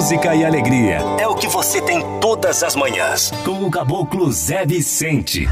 música e alegria. É o que você tem todas as manhãs. Com o Caboclo Zé Vicente.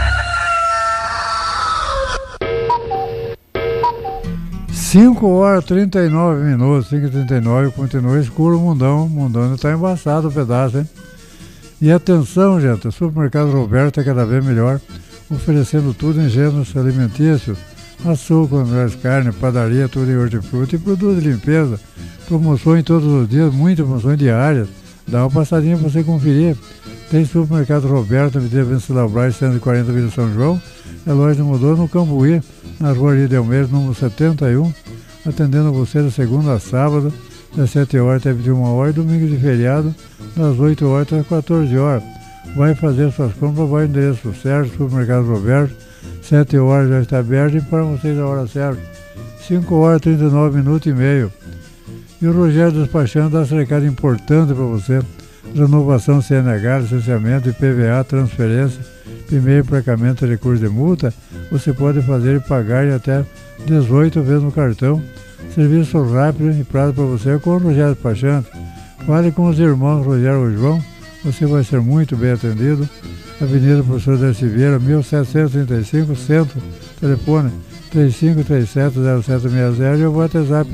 Cinco horas 39 minutos, 5h39, continua escuro o mundão. O mundão está embaçado o pedaço, hein? E atenção, gente, o supermercado Roberto é cada vez melhor, oferecendo tudo em gêneros alimentícios, açúcar, melhores carne, padaria, tudo em hortifruti e produtos de limpeza. Promoções todos os dias, muitas promoções diárias. Dá uma passadinha para você conferir. Tem supermercado Roberto, Avenida Venceslau Braz, 140, Vila São João. A loja mudou no Cambuí, na rua Aridelmeiro, número 71, atendendo você de segunda a sábado, das 7 horas até 21 horas, e domingo de feriado, das 8 horas até 14 horas. Vai fazer suas compras, vai no endereço certo, supermercado Roberto, 7 horas já está aberto e para vocês a hora certa. 5 horas 39 minutos e meio. E o Rogério Despachando dá esse recado importante para você. Renovação CNH, licenciamento, IPVA, transferência, primeiro emplacamento de recurso de multa, você pode fazer e pagar em até 18 vezes no cartão. Serviço rápido e prazo para você com o Rogério Despachante. Fale com os irmãos Rogério e João, você vai ser muito bem atendido. Avenida Professor Darcy Vieira, 1735, Centro, telefone 35370760 e o WhatsApp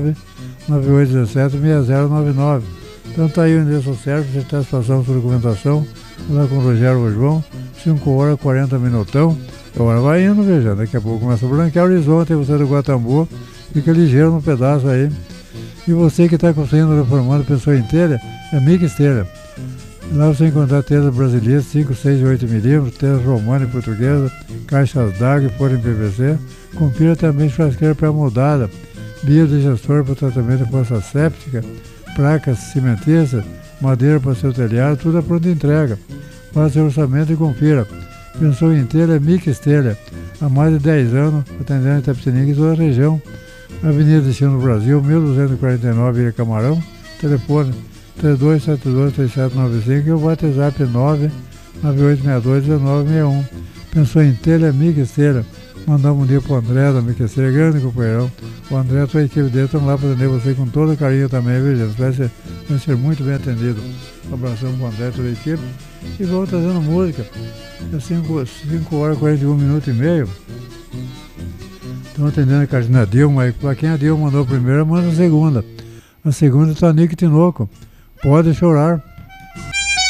998176099. Então tá aí o endereço certo, você está a situação sua documentação, lá com o Rogério e João, 5 horas 40 minutão. Agora vai indo, veja, daqui a pouco começa a branquear o horizonte, você do Guatambu, fica ligeiro no pedaço aí. E você que está construindo, reformando, pensou em telha, é Mix Telha. Lá você encontrar telhas brasileiras, 5, 6 e 8 milímetros, telhas romana e portuguesa, caixas d'água e forro em PVC. Confira também churrasqueira pré-moldada, biodigestor para tratamento de fossa séptica, placas cimentícias, madeira para seu telhado, tudo a pronta entrega. Faça seu orçamento e confira. Pensou em telha, Mix Telha, há mais de 10 anos, atendendo Itapetininga e toda a região. Avenida Destino do Brasil, 1249, Ilha Camarão, telefone 32723795 e o WhatsApp 998621961. Pensou em telha, Mix Telha. Mandar um dia pro André da Mix Telha, grande companheirão. O André e a sua equipe dele estão lá para atender você com todo carinho também, viu, gente? Vai ser muito bem atendido. Um abração pro André e toda a equipe. E vou trazendo música. É 5 horas e 41 minutos e meio. Estão atendendo a Cartina Dilma, mas para quem a Dilma mandou primeiro, manda a segunda. A segunda está Nick Tinoco. Pode chorar.